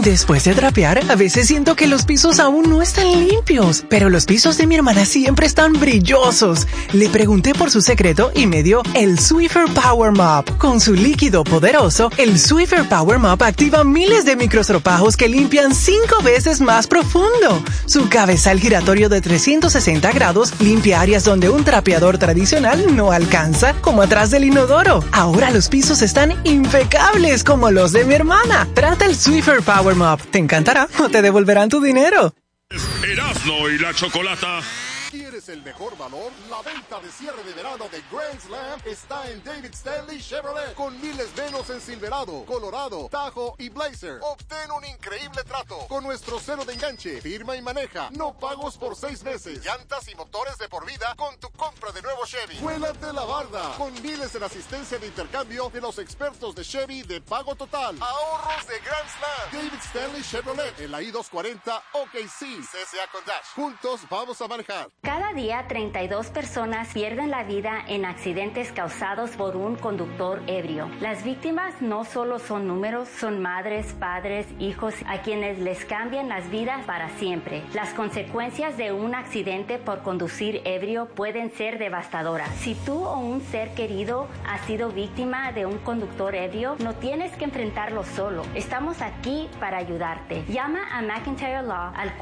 Después de trapear, a veces siento que los pisos aún no están limpios, pero los pisos de mi hermana siempre están brillosos. Le pregunté por su secreto y me dio el Swiffer Power Mop. Con su líquido poderoso, el Swiffer Power Mop activa miles de microestropajos que limpian 5 veces más profundo. Su cabezal giratorio de 360 grados limpia áreas donde un trapeador tradicional no alcanza, como atrás del inodoro. Ahora los pisos están impecables como los de mi hermana. Trata el Swiffer Power Mop. Te encantará o te devolverán tu dinero. Erasmo y la Chocolata. ¿Quieres el mejor valor? La venta de cierre de verano de Grand Slam está en David Stanley Chevrolet, con miles menos en Silverado, Colorado, Tahoe y Blazer. Obtén un increíble trato con nuestro cero de enganche. Firma y maneja. No pagos por 6 meses. Llantas y motores de por vida con tu compra de nuevo Chevy. Vuélate la barda con miles en asistencia de intercambio de los expertos de Chevy de pago total. Ahorros de Grand Slam. David Stanley Chevrolet en la I-240 OKC. CCA con Dash. Juntos vamos a manejar. Cada día 32 personas pierden la vida en accidentes causados por un conductor ebrio. Las víctimas no solo son números, son madres, padres, hijos a quienes les cambian las vidas para siempre. Las consecuencias de un accidente por conducir ebrio pueden ser devastadoras. Si tú o un ser querido ha sido víctima de un conductor ebrio, no tienes que enfrentarlo solo. Estamos aquí para ayudarte. Llama a McIntyre Law al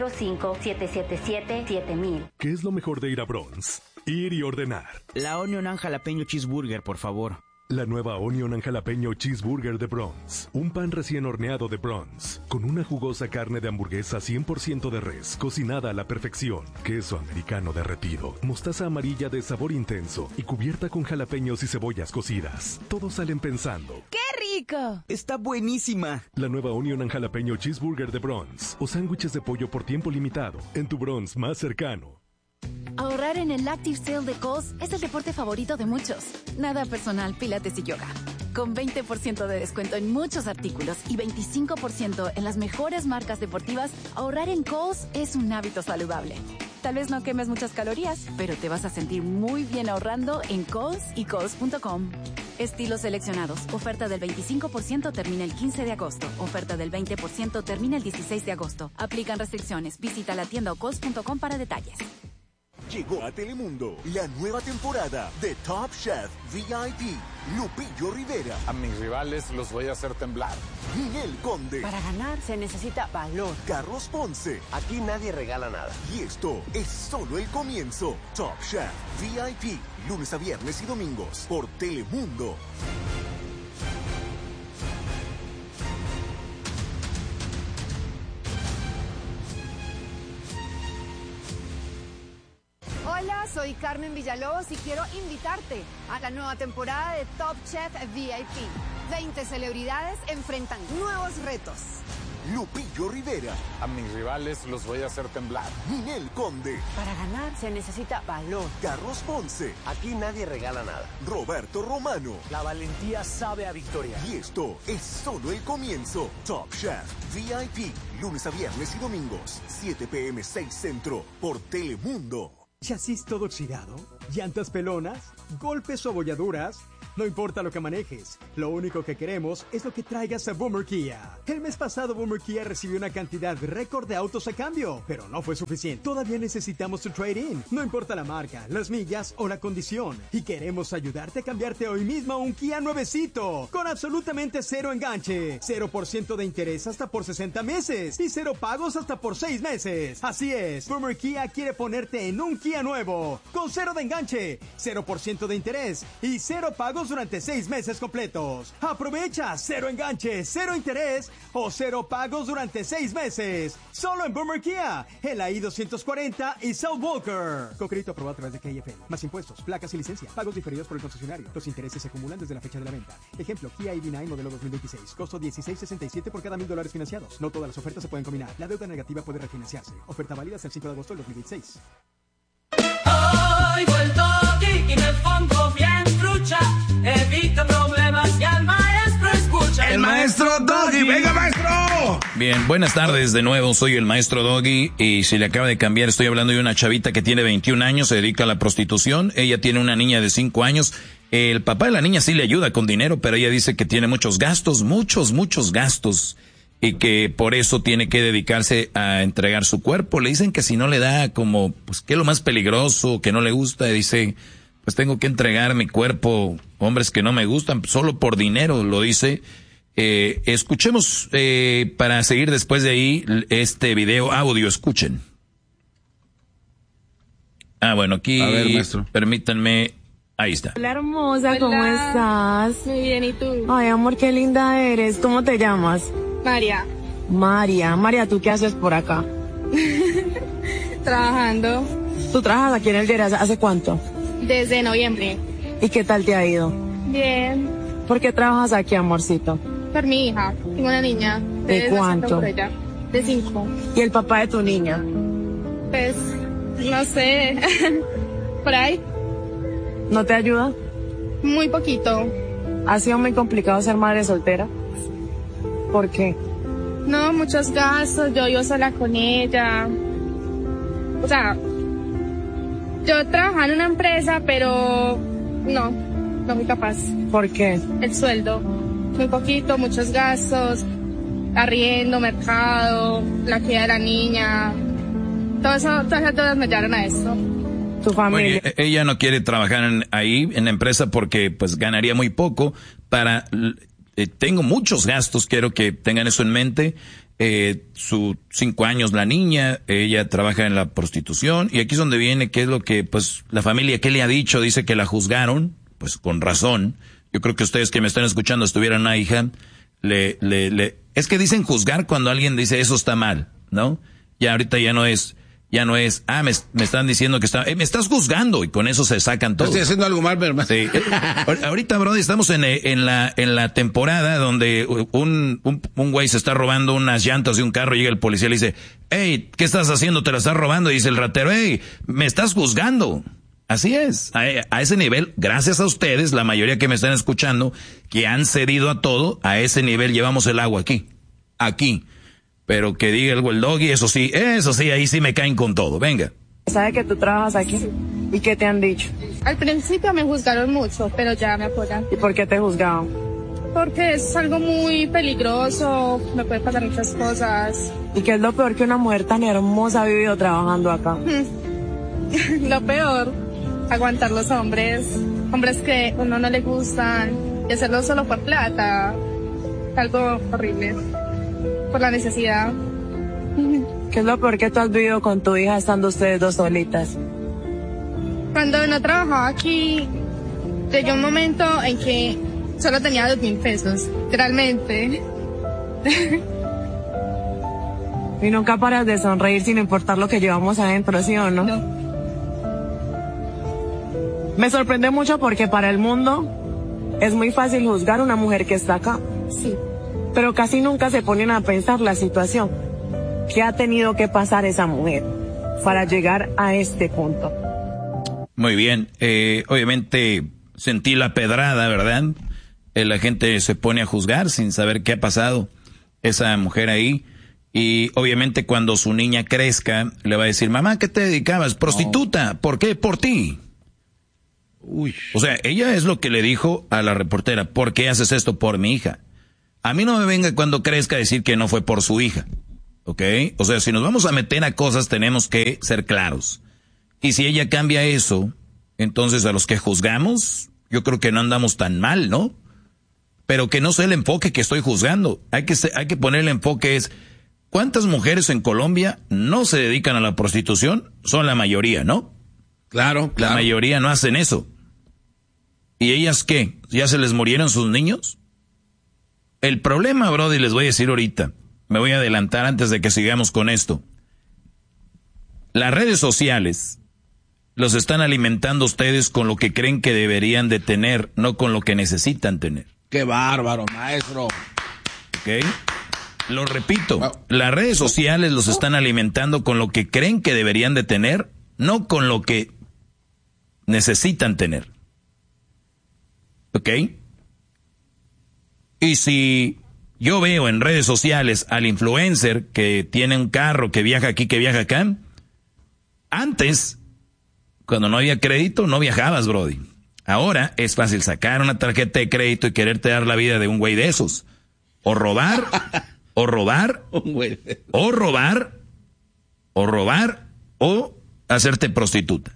405-777-7000. ¿Qué es lo mejor de ir a Bronx? Ir y ordenar. La Onion and Jalapeño Cheeseburger, por favor. La nueva Onion and Jalapeño Cheeseburger de Bronx. Un pan recién horneado de Bronx, con una jugosa carne de hamburguesa 100% de res, cocinada a la perfección, queso americano derretido, mostaza amarilla de sabor intenso y cubierta con jalapeños y cebollas cocidas. Todos salen pensando: ¡qué rico! ¡Está buenísima! La nueva Onion and Jalapeño Cheeseburger de Bronx. O sándwiches de pollo por tiempo limitado en tu Bronx más cercano. Ahorrar en el Active Sale de Kohl's es el deporte favorito de muchos. Nada personal, pilates y yoga. Con 20% de descuento en muchos artículos y 25% en las mejores marcas deportivas, ahorrar en Kohl's es un hábito saludable. Tal vez no quemes muchas calorías, pero te vas a sentir muy bien ahorrando en Kohl's y Kohl's.com. Estilos seleccionados. Oferta del 25% termina el 15 de agosto. Oferta del 20% termina el 16 de agosto. Aplican restricciones. Visita la tienda o Kohl's.com para detalles. Llegó a Telemundo la nueva temporada de Top Chef VIP. Lupillo Rivera. A mis rivales los voy a hacer temblar. Ninel Conde. Para ganar se necesita valor. Carlos Ponce. Aquí nadie regala nada. Y esto es solo el comienzo. Top Chef VIP. Lunes a viernes y domingos por Telemundo. Hola, soy Carmen Villalobos y quiero invitarte a la nueva temporada de Top Chef VIP. 20 celebridades enfrentan nuevos retos. Lupillo Rivera. A mis rivales los voy a hacer temblar. Ninel Conde. Para ganar se necesita valor. Carlos Ponce. Aquí nadie regala nada. Roberto Romano. La valentía sabe a victoria. Y esto es solo el comienzo. Top Chef VIP. Lunes a viernes y domingos. 7 p.m. 6 Centro por Telemundo. ¿Chasis todo oxidado? ¿Llantas pelonas? ¿Golpes o abolladuras? No importa lo que manejes, lo único que queremos es lo que traigas a Boomer Kia. El mes pasado Boomer Kia recibió una cantidad récord de autos a cambio, pero no fue suficiente. Todavía necesitamos tu trade-in. No importa la marca, las millas o la condición. Y queremos ayudarte a cambiarte hoy mismo a un Kia nuevecito, con absolutamente cero enganche, 0% de interés hasta por 60 meses y 0 pagos hasta por 6 meses. Así es, Boomer Kia quiere ponerte en un Kia nuevo, con 0 de enganche, 0% de interés y 0 pagos durante 6 meses completos. Aprovecha 0 enganche, 0 interés o 0 pagos durante 6 meses. Solo en Boomer Kia, en la I-240 y South Walker. Con crédito aprobado a través de KFL. Más impuestos, placas y licencia. Pagos diferidos por el concesionario. Los intereses se acumulan desde la fecha de la venta. Ejemplo, Kia EV9 modelo 2026. Costo $16.67 por cada $1,000 financiados. No todas las ofertas se pueden combinar. La deuda negativa puede refinanciarse. Oferta válida hasta el 5 de agosto del 2026. Oigo el toque y me pongo bien trucha. Evito problemas y al maestro escucha. El maestro Doggy, venga maestro. Bien, buenas tardes de nuevo, soy el maestro Doggy y si le acaba de cambiar, estoy hablando de una chavita que tiene 21 años, se dedica a la prostitución, ella tiene una niña de 5 años, el papá de la niña sí le ayuda con dinero, pero ella dice que tiene muchos gastos, muchos gastos. y que por eso tiene que dedicarse a entregar su cuerpo. Le dicen que si no le da como, pues, ¿qué es lo más peligroso? Que no le gusta. Y dice, pues tengo que entregar mi cuerpo, hombres que no me gustan, solo por dinero, lo dice. Escuchemos, para seguir después de ahí, este video audio, escuchen. Bueno, aquí, a ver, maestro, permítanme, ahí está. Hola hermosa, ¿cómo estás? Muy bien, ¿y tú? Ay, amor, qué linda eres. ¿Cómo te llamas? María. María, ¿tú qué haces por acá? Trabajando. ¿Tú trabajas aquí en el Geras hace cuánto? Desde noviembre. ¿Y qué tal te ha ido? Bien. ¿Por qué trabajas aquí, amorcito? Por mi hija. Tengo una niña. ¿De cuánto? De 5. ¿Y el papá de tu niña? Pues, no sé. Por ahí. ¿No te ayuda? Muy poquito. ¿Ha sido muy complicado ser madre soltera? ¿Por qué? No, muchos gastos, yo vivo sola con ella. O sea, yo trabajaba en una empresa, pero no fui capaz. ¿Por qué? El sueldo, muy poquito, muchos gastos, arriendo, mercado, la crianza de la niña, todas esas cosas me llevaron a esto. ¿Tu familia? Oye, ella no quiere trabajar ahí en la empresa porque pues ganaría muy poco tengo muchos gastos, quiero que tengan eso en mente. Sus 5 años la niña, ella trabaja en la prostitución, y aquí es donde viene qué es lo que, pues, la familia, ¿qué le ha dicho? Dice que la juzgaron, pues con razón. Yo creo que ustedes que me están escuchando, si tuvieran una hija, es que dicen juzgar cuando alguien dice eso está mal, ¿no? Ya ahorita ya no es, me están diciendo que me estás juzgando, y con eso se sacan todo. Estoy haciendo algo mal, mi hermano. Sí. Ahorita, brother, estamos en la temporada donde un güey se está robando unas llantas de un carro, llega el policía y le dice, hey, ¿qué estás haciendo? Te la estás robando. Y dice el ratero, hey, me estás juzgando. Así es. A ese nivel, gracias a ustedes, la mayoría que me están escuchando, que han cedido a todo, a ese nivel llevamos el agua aquí. Pero que diga el doggy, eso sí, ahí sí me caen con todo. Venga. ¿Sabe que tú trabajas aquí? ¿Y qué te han dicho? Al principio me juzgaron mucho, pero ya me apoyan. ¿Y por qué te juzgaron? Porque es algo muy peligroso, me pueden pasar muchas cosas. ¿Y qué es lo peor que una mujer tan hermosa ha vivido trabajando acá? Lo peor, aguantar los hombres que a uno no le gustan, y hacerlo solo por plata, algo horrible. Por la necesidad. ¿Qué es lo peor que tú has vivido con tu hija estando ustedes dos solitas? Cuando no trabajaba aquí, llegó un momento en que solo tenía 2,000 pesos, literalmente. Y nunca paras de sonreír sin importar lo que llevamos adentro, ¿sí o no? No. Me sorprende mucho porque para el mundo es muy fácil juzgar a una mujer que está acá. Sí. Pero casi nunca se ponen a pensar la situación que ha tenido que pasar esa mujer para llegar a este punto. Muy bien, obviamente sentí la pedrada, ¿verdad? La gente se pone a juzgar sin saber qué ha pasado esa mujer ahí, y obviamente cuando su niña crezca le va a decir, mamá, ¿qué te dedicabas? Prostituta. ¿Por qué? Por ti. Uy. O sea, ella es lo que le dijo a la reportera, ¿por qué haces esto? Por mi hija. A mí no me venga cuando crezca a decir que no fue por su hija, ¿ok? O sea, si nos vamos a meter a cosas tenemos que ser claros. Y si ella cambia eso, entonces a los que juzgamos, yo creo que no andamos tan mal, ¿no? Pero que no sea el enfoque que estoy juzgando. Hay que poner el enfoque es, ¿cuántas mujeres en Colombia no se dedican a la prostitución? Son la mayoría, ¿no? Claro. La mayoría no hacen eso. ¿Y ellas qué? ¿Ya se les murieron sus niños? El problema, brody, les voy a decir ahorita, me voy a adelantar antes de que sigamos con esto. Las redes sociales los están alimentando ustedes con lo que creen que deberían de tener, no con lo que necesitan tener. ¡Qué bárbaro, maestro! ¿Ok? Lo repito, las redes sociales los están alimentando con lo que creen que deberían de tener, no con lo que necesitan tener. ¿Ok? Y si yo veo en redes sociales al influencer que tiene un carro, que viaja aquí, que viaja acá, antes, cuando no había crédito, no viajabas, brody. Ahora es fácil sacar una tarjeta de crédito y quererte dar la vida de un güey de esos. O robar o robar, o hacerte prostituta.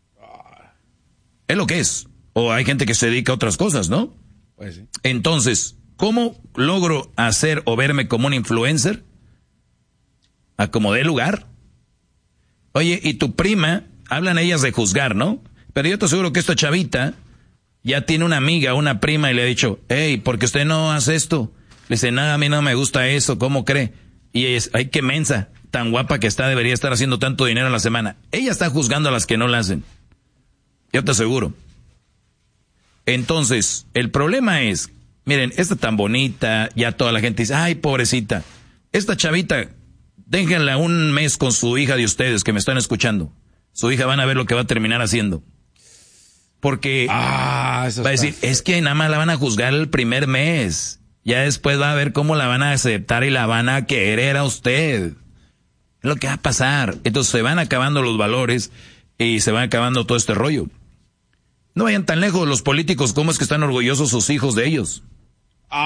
Es lo que es. O hay gente que se dedica a otras cosas, ¿no? Pues sí. Entonces, ¿cómo logro hacer o verme como un influencer? A como dé lugar. Oye, y tu prima, hablan ellas de juzgar, ¿no? Pero yo te aseguro que esta chavita ya tiene una amiga, una prima, y le ha dicho, hey, ¿por qué usted no hace esto? Le dice, nada, a mí no me gusta eso, ¿cómo cree? Y ella es, ay, qué mensa, tan guapa que está, debería estar haciendo tanto dinero a la semana. Ella está juzgando a las que no la hacen. Yo te aseguro. Entonces, el problema es, miren, esta tan bonita, ya toda la gente dice, ay, pobrecita. Esta chavita, déjenla un mes con su hija de ustedes que me están escuchando. Su hija van a ver lo que va a terminar haciendo. Porque va a decir, es que nada más la van a juzgar el primer mes. Ya después va a ver cómo la van a aceptar y la van a querer a usted. Es lo que va a pasar. Entonces se van acabando los valores y se va acabando todo este rollo. No vayan tan lejos los políticos, cómo es que están orgullosos sus hijos de ellos.